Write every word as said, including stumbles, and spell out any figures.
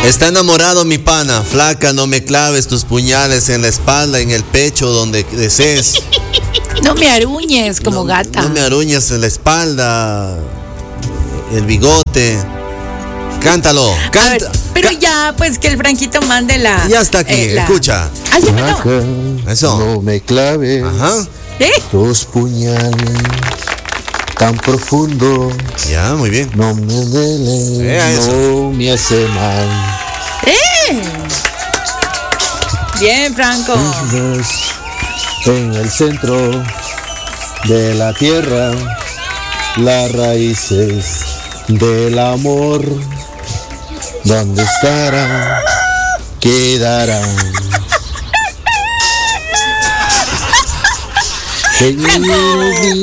Está enamorado mi pana. Flaca, no me claves tus puñales en la espalda, en el pecho, donde desees. No me aruñes como no, gata. No me aruñes en la espalda, el bigote. Cántalo, canta. A ver, pero Ca- ya, pues que el Franquito mande la. Ya está aquí, eh, la- escucha. Ay, ya me no. Eso. No me claves Ajá. ¿Eh? tus puñales tan profundo. Ya, muy bien. No me duele, Eh, eso. no me hace mal. ¡Eh! Bien, Franco. En el centro de la tierra, las raíces del amor, ¿dónde estarán? Quedarán. En mi